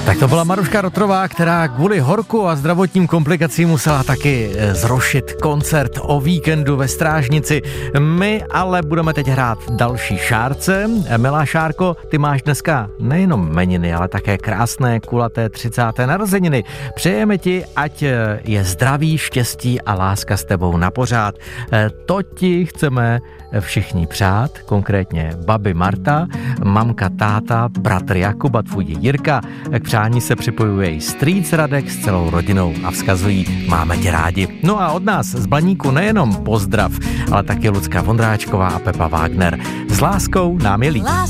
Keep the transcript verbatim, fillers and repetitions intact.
Tak to byla Maruška Rotrová, která kvůli horku a zdravotním komplikacím musela taky zrušit koncert o víkendu ve Strážnici. My ale budeme teď hrát další šárce. Milá Šárko, ty máš dneska nejenom jmeniny, ale také krásné kulaté třicáté narozeniny. Přejeme ti, ať je zdraví, štěstí a láska s tebou na pořád. To ti chceme všichni přát, konkrétně babi Marta, mamka, táta, bratr Jakub a tvůj Jirka. K přání se připojuje i strýc Radek s celou rodinou a vzkazují: máme tě rádi. No a od nás z Blaníku nejenom pozdrav, ale taky Lucka Vondráčková a Pepa Wagner. S láskou nám je líp.